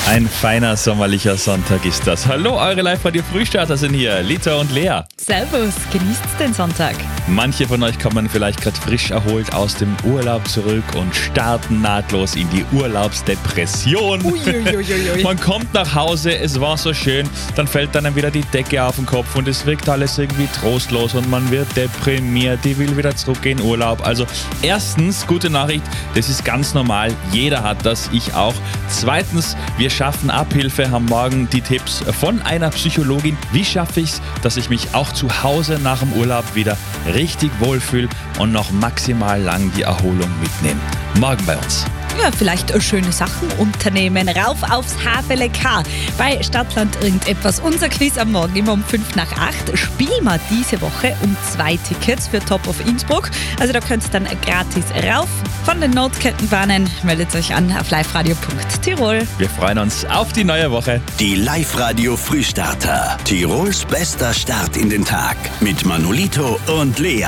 Ein feiner sommerlicher Sonntag ist das. Hallo, eure Live-Radio-Frühstarter sind hier, Lita und Lea. Servus, genießt den Sonntag. Manche von euch kommen vielleicht gerade frisch erholt aus dem Urlaub zurück und starten nahtlos in die Urlaubsdepression. Uiuiuiui. Man kommt nach Hause, es war so schön, dann fällt einem wieder die Decke auf den Kopf und es wirkt alles irgendwie trostlos und man wird deprimiert, die will wieder zurück in Urlaub. Also erstens, gute Nachricht, das ist ganz normal, jeder hat das, ich auch. Zweitens, wir schaffen Abhilfe, haben morgen die Tipps von einer Psychologin. Wie schaffe ich es, dass ich mich auch zu Hause nach dem Urlaub wieder richtig wohlfühle und noch maximal lang die Erholung mitnehme? Morgen bei uns. Ja, vielleicht schöne Sachen unternehmen. Rauf aufs HFLK. Bei Stadtland irgendetwas. Unser Quiz am Morgen immer um 7:55. Spielen wir diese Woche um 2 Tickets für Top of Innsbruck. Also da könnt ihr dann gratis rauf. Von den Notkettenbahnen meldet euch an auf liveradio.tirol. Wir freuen uns auf die neue Woche. Die Live-Radio Frühstarter. Tirols bester Start in den Tag. Mit Manolito und Lea.